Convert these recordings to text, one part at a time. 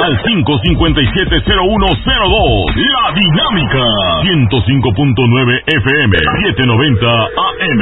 al 557-0102. La Dinámica. 105.9 FM, 790 AM.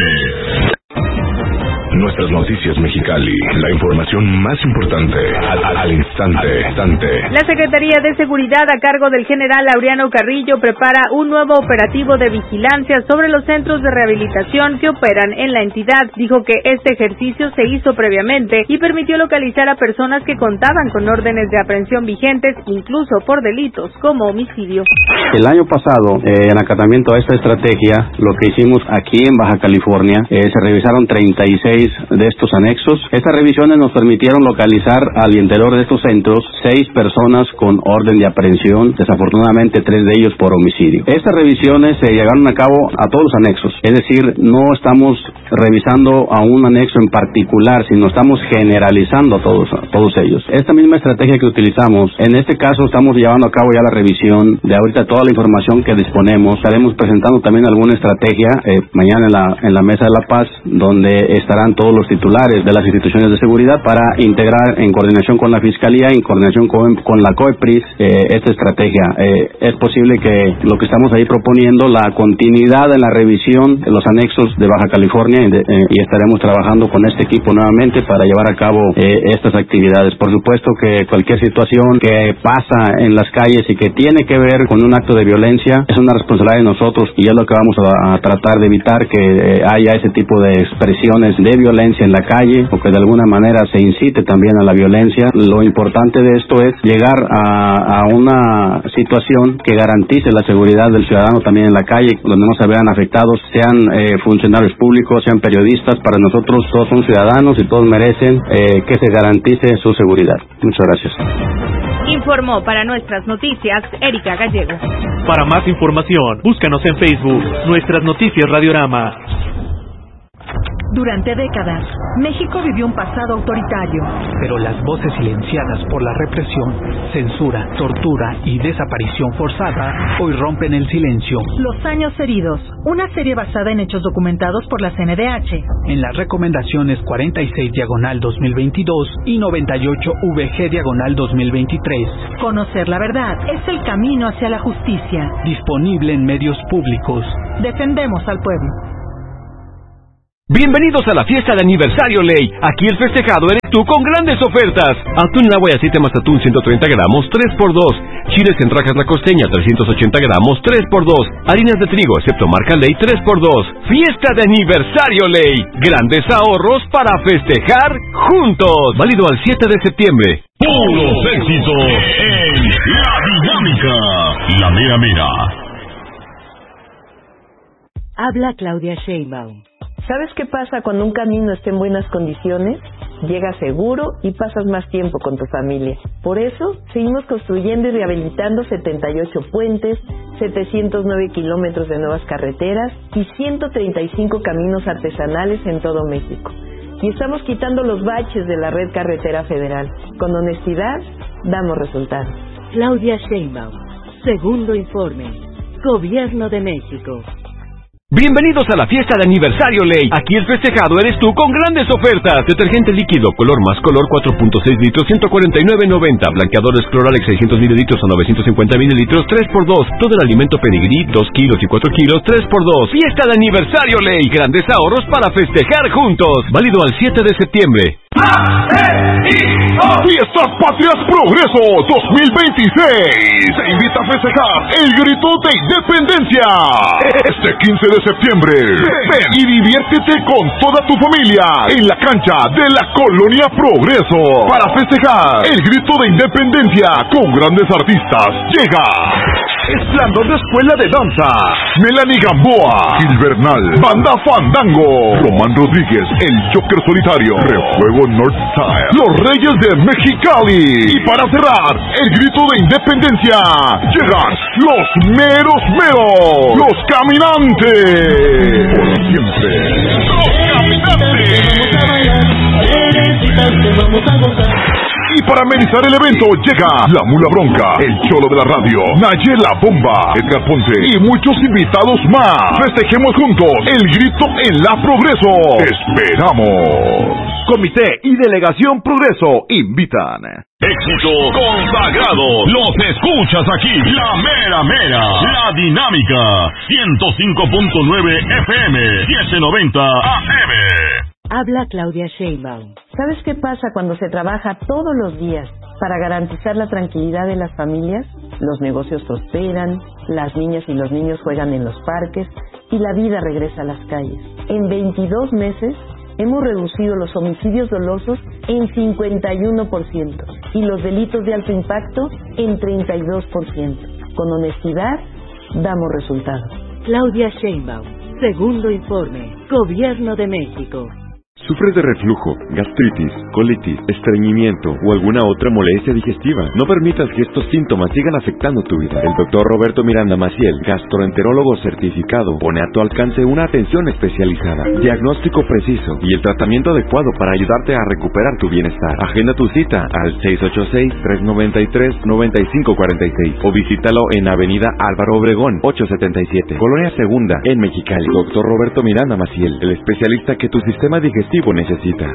Nuestras noticias Mexicali, la información más importante al instante. La Secretaría de Seguridad a cargo del general Laureano Carrillo prepara un nuevo operativo de vigilancia sobre los centros de rehabilitación que operan en la entidad. Dijo que este ejercicio se hizo previamente y permitió localizar a personas que contaban con órdenes de aprehensión vigentes, incluso por delitos como homicidio. El año pasado, en acatamiento a esta estrategia, lo que hicimos aquí en Baja California, se revisaron 36 de estos anexos. Estas revisiones nos permitieron localizar al interior de estos centros 6 personas con orden de aprehensión, desafortunadamente 3 de ellos por homicidio. Estas revisiones se llevaron a cabo a todos los anexos, es decir, no estamos revisando a un anexo en particular, sino estamos generalizando a todos ellos. Esta misma estrategia que utilizamos, en este caso estamos llevando a cabo ya la revisión de ahorita toda la información que disponemos. Estaremos presentando también alguna estrategia mañana en la Mesa de la Paz, donde estarán todos los titulares de las instituciones de seguridad para integrar en coordinación con la Fiscalía, en coordinación con la COEPRIS, esta estrategia. Es posible que lo que estamos ahí proponiendo, la continuidad en la revisión de los anexos de Baja California, y estaremos trabajando con este equipo nuevamente para llevar a cabo estas actividades. Por supuesto que cualquier situación que pasa en las calles y que tiene que ver con un acto de violencia es una responsabilidad de nosotros, y es lo que vamos a tratar de evitar, que haya ese tipo de expresiones de violencia en la calle, o que de alguna manera se incite también a la violencia. Lo importante de esto es llegar a una situación que garantice la seguridad del ciudadano también en la calle, donde no se vean afectados, sean funcionarios públicos, sean periodistas. Para nosotros todos son ciudadanos y todos merecen que se garantice su seguridad. Muchas gracias. Informó para Nuestras Noticias Erika Gallego. Para más información, búscanos en Facebook, Nuestras Noticias Radiorama. Durante décadas, México vivió un pasado autoritario. Pero las voces silenciadas por la represión, censura, tortura y desaparición forzada hoy rompen el silencio. Los años heridos, una serie basada en hechos documentados por la CNDH. En las recomendaciones 46/2022 y 98/VG/2023. Conocer la verdad es el camino hacia la justicia. Disponible en medios públicos. Defendemos al pueblo. Bienvenidos a la fiesta de aniversario Ley. Aquí el festejado eres tú con grandes ofertas. Atún en agua y aceite más atún 130 gramos, 3x2. Chiles en rajas la costeña 380 gramos, 3x2. Harinas de trigo, excepto marca Ley, 3x2. Fiesta de aniversario Ley. Grandes ahorros para festejar juntos. Válido al 7 de septiembre. Puros éxitos en La Dinámica. La mera mera. Habla Claudia Sheinbaum. ¿Sabes qué pasa cuando un camino está en buenas condiciones? Llegas seguro y pasas más tiempo con tu familia. Por eso, seguimos construyendo y rehabilitando 78 puentes, 709 kilómetros de nuevas carreteras y 135 caminos artesanales en todo México. Y estamos quitando los baches de la red carretera federal. Con honestidad, damos resultados. Claudia Sheinbaum. Segundo informe. Gobierno de México. Bienvenidos a la fiesta de aniversario Ley. Aquí el festejado eres tú con grandes ofertas. Detergente líquido, color más color 4.6 litros, 149.90. Blanqueadores Cloralex 600 mililitros a 950 mililitros, 3x2. Todo el alimento Pedigrí, 2 kilos y 4 kilos, 3x2. Fiesta de aniversario Ley. Grandes ahorros para festejar juntos. Válido al 7 de septiembre. Fiestas Patrias Progreso 2026. Se invita a festejar el grito de independencia este 15 de septiembre. Ven y diviértete con toda tu familia en la cancha de la Colonia Progreso para festejar el grito de independencia con grandes artistas. Llega Esplendor de Escuela de Danza, Melanie Gamboa, Gil Bernal, Banda Fandango, Román Rodríguez, El Joker Solitario, Refuego Northside, Los Reyes de Mexicali. Y para cerrar, el grito de independencia, llegan los meros meros, los caminantes. Por siempre, los caminantes. Vamos a bailar, vamos a gozar. Y para amenizar el evento llega La Mula Bronca, el Cholo de la radio, Nayela Bomba, Edgar Ponce y muchos invitados más. Festejemos juntos el grito en la Progreso. ¡Esperamos! Comité y Delegación Progreso invitan. Éxito consagrado. Los escuchas aquí. La mera mera. La dinámica. 105.9 FM. 790 AM. Habla Claudia Sheinbaum. ¿Sabes qué pasa cuando se trabaja todos los días para garantizar la tranquilidad de las familias? Los negocios prosperan, las niñas y los niños juegan en los parques y la vida regresa a las calles. En 22 meses hemos reducido los homicidios dolosos en 51% y los delitos de alto impacto en 32%. Con honestidad, damos resultados. Claudia Sheinbaum. Segundo informe. Gobierno de México. ¿Sufres de reflujo, gastritis, colitis, estreñimiento o alguna otra molestia digestiva? No permitas que estos síntomas sigan afectando tu vida. El doctor Roberto Miranda Maciel, gastroenterólogo certificado, pone a tu alcance una atención especializada, diagnóstico preciso y el tratamiento adecuado para ayudarte a recuperar tu bienestar. Agenda tu cita al 686-393-9546 o visítalo en Avenida Álvaro Obregón, 877, Colonia Segunda, en Mexicali. Doctor Roberto Miranda Maciel, el especialista que tu sistema digestivo necesita.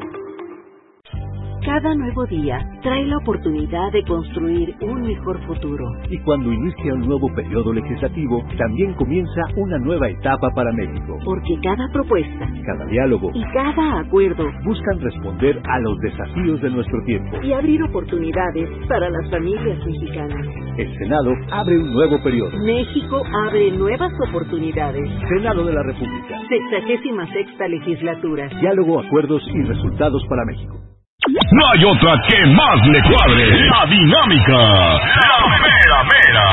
Cada nuevo día trae la oportunidad de construir un mejor futuro. Y cuando inicia un nuevo periodo legislativo, también comienza una nueva etapa para México. Porque cada propuesta, cada diálogo y cada acuerdo buscan responder a los desafíos de nuestro tiempo y abrir oportunidades para las familias mexicanas. El Senado abre un nuevo periodo. México abre nuevas oportunidades. Senado de la República. 66ª legislatura. Diálogo, acuerdos y resultados para México. No hay otra que más le cuadre. La dinámica. La mera mera.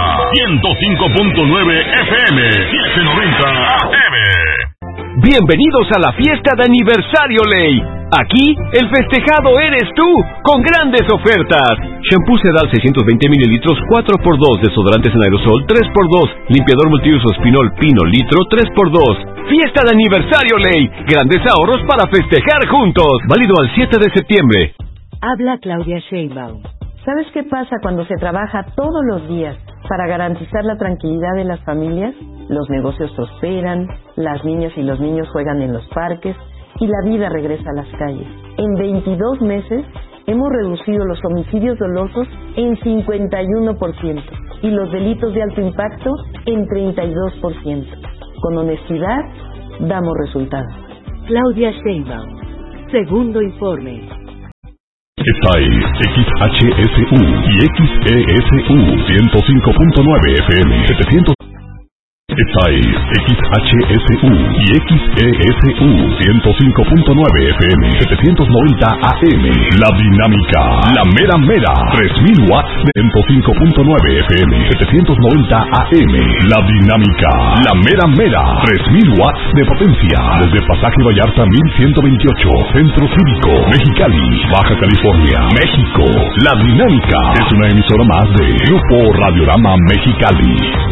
105.9 FM. 790 AM. Bienvenidos a la fiesta de aniversario Ley. Aquí, el festejado eres tú, con grandes ofertas. Shampoo Sedal 620 mililitros 4x2, desodorantes en aerosol 3x2, limpiador multiuso Spinol Pino litro 3x2. Fiesta de aniversario Ley, grandes ahorros para festejar juntos. Válido al 7 de septiembre. Habla Claudia Sheinbaum. ¿Sabes qué pasa cuando se trabaja todos los días para garantizar la tranquilidad de las familias? Los negocios prosperan, las niñas y los niños juegan en los parques y la vida regresa a las calles. En 22 meses hemos reducido los homicidios dolosos en 51% y los delitos de alto impacto en 32%. Con honestidad, damos resultados. Claudia Sheinbaum. Segundo informe. Esta es XHSU y XESU 105.9 FM 700. Esta es XHSU y XESU 105.9 FM 790 AM. La dinámica, la mera mera, 3000 watts de 105.9 FM 790 AM. La dinámica, la mera mera, 3000 watts de potencia. Desde Pasaje Vallarta 1128, Centro Cívico, Mexicali, Baja California, México. La dinámica es una emisora más de Grupo Radiorama Mexicali.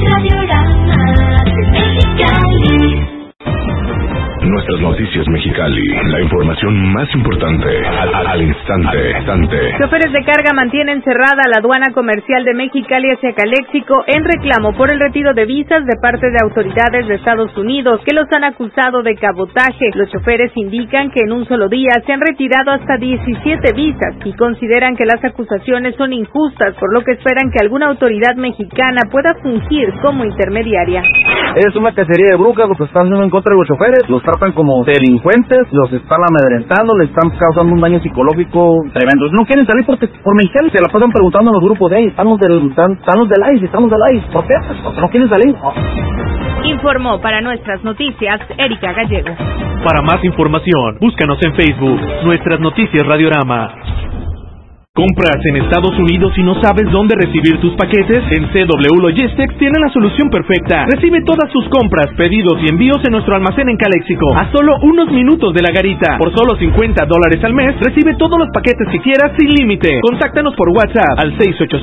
Nuestras noticias Mexicali, la información más importante al instante. Choferes de carga mantienen cerrada la aduana comercial de Mexicali hacia Caléxico en reclamo por el retiro de visas de parte de autoridades de Estados Unidos que los han acusado de cabotaje. Los choferes indican que en un solo día se han retirado hasta 17 visas y consideran que las acusaciones son injustas, por lo que esperan que alguna autoridad mexicana pueda fungir como intermediaria. Es una cacería de brujas lo que están haciendo en contra de los choferes, los tratan como delincuentes, los están amedrentando, les están causando un daño psicológico tremendo. No quieren salir porque por Mexicali se la pasan preguntando en los grupos de ahí, estamos del ICE, ¿por qué? Porque no quieren salir. Informó para nuestras noticias Erika Gallego. Para más información, búscanos en Facebook, Nuestras Noticias Radiorama. ¿Compras en Estados Unidos y no sabes dónde recibir tus paquetes? En CW Logistics tiene la solución perfecta. Recibe todas sus compras, pedidos y envíos en nuestro almacén en Caléxico, a solo unos minutos de la garita. Por solo $50 al mes, recibe todos los paquetes que quieras sin límite. Contáctanos por WhatsApp al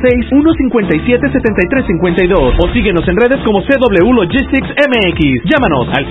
686-157-7352 o síguenos en redes como CW Logistics MX. Llámanos al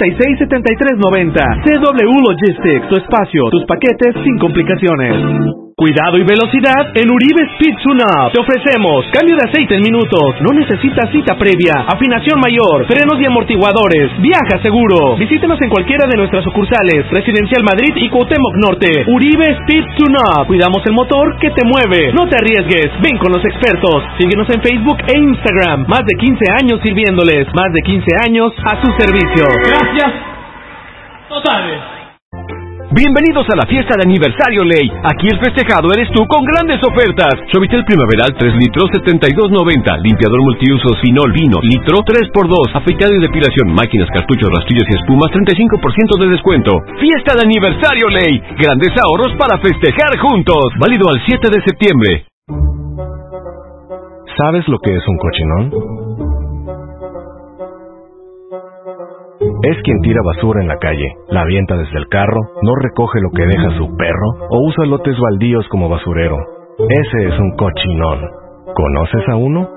760-536-7390. CW Logistics, tu espacio, tus paquetes sin complicaciones. Cuidado y velocidad en Uribe Speed Tune-Up. Te ofrecemos cambio de aceite en minutos, no necesitas cita previa, afinación mayor, frenos y amortiguadores. Viaja seguro. Visítenos en cualquiera de nuestras sucursales, Residencial Madrid y Cuauhtémoc Norte. Uribe Speed Tune-Up. Cuidamos el motor que te mueve. No te arriesgues, ven con los expertos. Síguenos en Facebook e Instagram. Más de 15 años sirviéndoles. Más de 15 años a su servicio. Gracias. Totales. Bienvenidos a la fiesta de aniversario Ley. Aquí el festejado eres tú con grandes ofertas. Suavitel primaveral 3 litros 72.90. Limpiador multiusos Sinol Vino litro 3x2. Afeitado y depilación, máquinas, cartuchos, rastrillos y espumas 35% de descuento. Fiesta de aniversario Ley. Grandes ahorros para festejar juntos. Válido al 7 de septiembre. ¿Sabes lo que es un cochinón? Es quien tira basura en la calle, la avienta desde el carro, no recoge lo que deja su perro o usa lotes baldíos como basurero. Ese es un cochinón. ¿Conoces a uno?